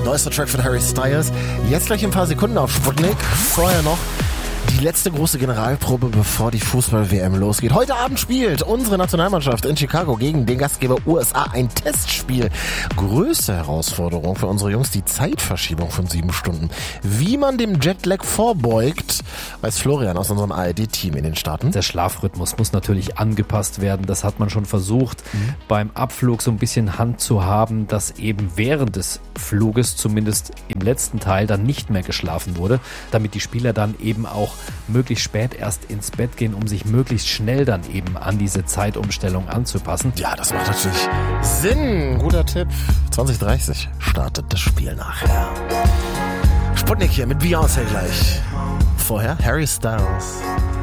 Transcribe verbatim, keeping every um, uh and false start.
Neuester Track von Harry Styles. Jetzt gleich in ein paar Sekunden auf Sputnik. Vorher noch die letzte große Generalprobe, bevor die Fußball-W M losgeht. Heute Abend spielt unsere Nationalmannschaft in Chicago gegen den Gastgeber U S A ein Testspiel. Größte Herausforderung für unsere Jungs, die Zeitverschiebung von sieben Stunden. Wie man dem Jetlag vorbeugt, weiß Florian aus unserem A R D-Team in den Staaten. Der Schlafrhythmus muss natürlich angepasst werden. Das hat man schon versucht, mhm. beim Abflug so ein bisschen Hand zu haben, dass eben während des Fluges, zumindest im letzten Teil, dann nicht mehr geschlafen wurde, damit die Spieler dann eben auch möglichst spät erst ins Bett gehen, um sich möglichst schnell dann eben an diese Zeitumstellung anzupassen. Ja, das macht natürlich Sinn. Guter Tipp. zwanzig dreißig startet das Spiel nachher. Sputnik hier mit Beyoncé gleich. Vorher Harry Styles.